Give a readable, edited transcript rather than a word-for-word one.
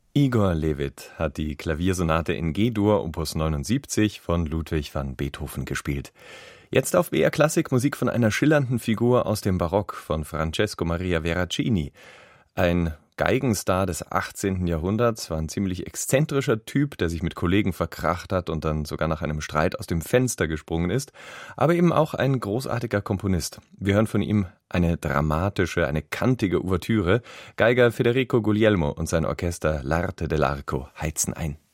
Igor Levit hat die Klaviersonate in G-Dur Opus 79 von Ludwig van Beethoven gespielt. Jetzt auf BR Klassik Musik von einer schillernden Figur aus dem Barock von Francesco Maria Veracini. Ein Geigenstar des 18. Jahrhunderts, war ein ziemlich exzentrischer Typ, der sich mit Kollegen verkracht hat und dann sogar nach einem Streit aus dem Fenster gesprungen ist, aber eben auch ein großartiger Komponist. Wir hören von ihm eine dramatische, eine kantige Ouvertüre. Geiger Federico Guglielmo und sein Orchester L'Arte dell'Arco heizen ein.